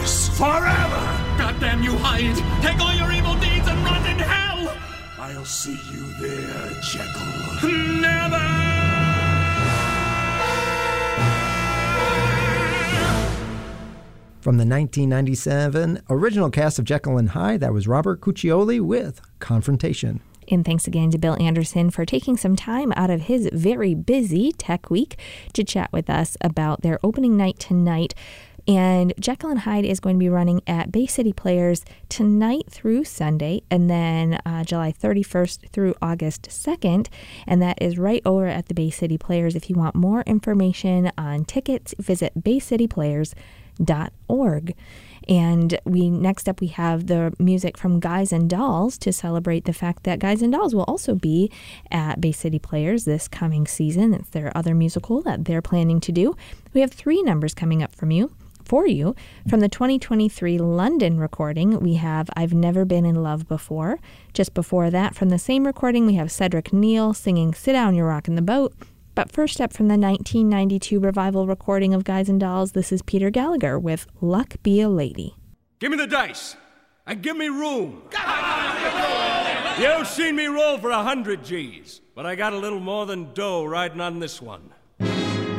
this forever! Goddamn you, Hyde! Take all your evil deeds and rot in hell! I'll see you there, Jekyll. Never! From the 1997 original cast of Jekyll and Hyde, that was Robert Cuccioli with Confrontation. And thanks again to Bill Anderson for taking some time out of his very busy tech week to chat with us about their opening night tonight. And Jekyll and Hyde is going to be running at Bay City Players tonight through Sunday, and then July 31st through August 2nd. And that is right over at the Bay City Players. If you want more information on tickets, visit baycityplayers.org. And next up we have the music from Guys and Dolls to celebrate the fact that Guys and Dolls will also be at Bay City Players this coming season. It's their other musical that they're planning to do. We have 3 numbers coming up for you. From the 2023 London recording, we have I've Never Been in Love Before. Just before that, from the same recording, we have Cedric Neal singing Sit Down, You're Rockin' the Boat. But first up, from the 1992 revival recording of Guys and Dolls, this is Peter Gallagher with Luck Be a Lady. Give me the dice, and give me room. You've seen me roll for 100 G's, but I got a little more than dough riding on this one.